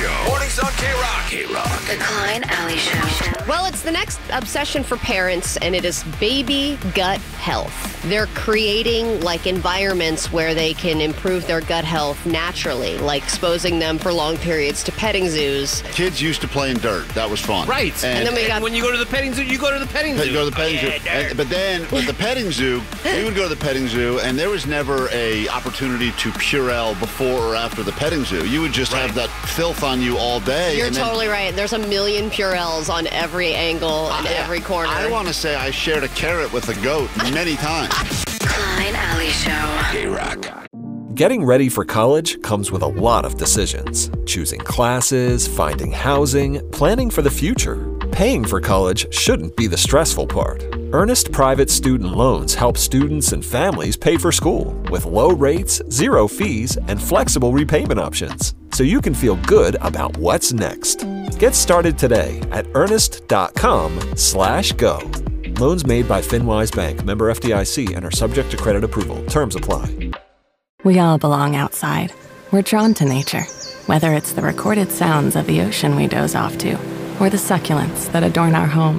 Show. Mornings on K-Rock. K-Rock. The Klein Alley Show. Well, it's the next obsession for parents, and it is baby gut health. They're creating environments where they can improve their gut health naturally, like exposing them for long periods to petting zoos. Kids used to play in dirt. That was fun. Right. And then when you go to the petting zoo, you go to the petting zoo. You go to the petting zoo. But then with the petting zoo, we would go to the petting zoo, and there was never a opportunity to Purell before or after the petting zoo. You would just have that filth on you all day. You're totally right. There's a million Purells on every angle and every corner. I want to say I shared a carrot with a goat many times. Klein Alley Show. K-Rock. Getting ready for college comes with a lot of decisions. Choosing classes, finding housing, planning for the future. Paying for college shouldn't be the stressful part. Earnest Private Student Loans help students and families pay for school with low rates, zero fees, and flexible repayment options, so you can feel good about what's next. Get started today at earnest.com/go. Loans made by FinWise Bank, member FDIC, and are subject to credit approval. Terms apply. We all belong outside. We're drawn to nature, whether it's the recorded sounds of the ocean we doze off to, or the succulents that adorn our home.